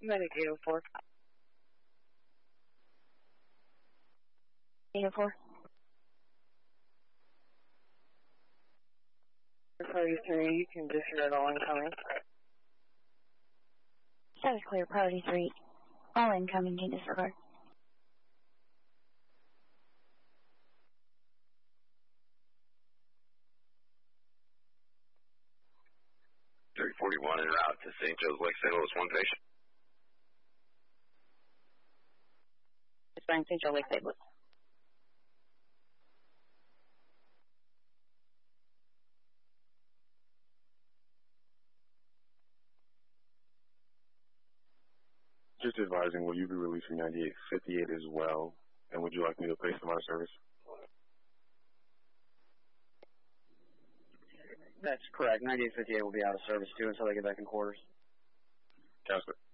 Medic 804. 804. 33, you can disregard all incoming. That is clear, priority 3. All incoming can disregard. 341 en route to St. Joe's Lake St. Louis, one patient. St. Joe Lake St. Louis. Just advising, will you be releasing 9858 as well? And would you like me to place them out of service? That's correct. 9858 will be out of service too until they get back in quarters. Counselor.